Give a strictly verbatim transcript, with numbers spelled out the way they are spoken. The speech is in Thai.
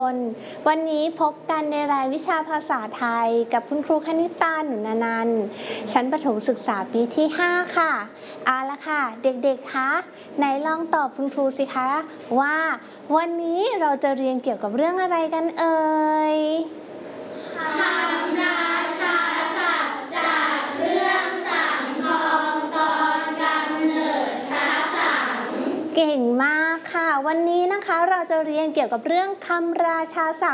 วันนี้พบกันในรายวิชาภาษาไทยกับคุณครูคณิตาหนุนานันท์ชั้นประถมศึกษาปีที่ห้าค่ะเอาละค่ะเด็กๆคะไหนลองตอบคุณครูสิคะว่าวันนี้เราจะเรียนเกี่ยวกับเรื่องอะไรกันเอ่ยคำราชาศัพท์จากเรื่องสังทองตอนกำเนิดพระสังฆ์เก่งมากค่ะวันนี้นะคะเราจะเรียนเกี่ยวกับเรื่องคำราชาศัพท์